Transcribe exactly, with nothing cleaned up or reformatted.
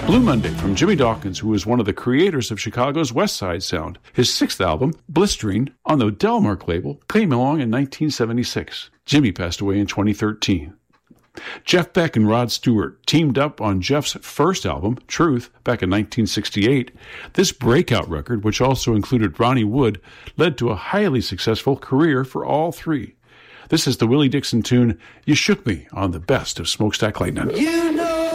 Blue Monday from Jimmy Dawkins, who was one of the creators of Chicago's West Side Sound. His sixth album, Blistering, on the Delmark label, came along in nineteen seventy-six. Jimmy passed away in twenty thirteen. Jeff Beck and Rod Stewart teamed up on Jeff's first album, Truth, back in nineteen sixty-eight. This breakout record, which also included Ronnie Wood, led to a highly successful career for all three. This is the Willie Dixon tune, You Shook Me, on the best of Smokestack Lightning. You know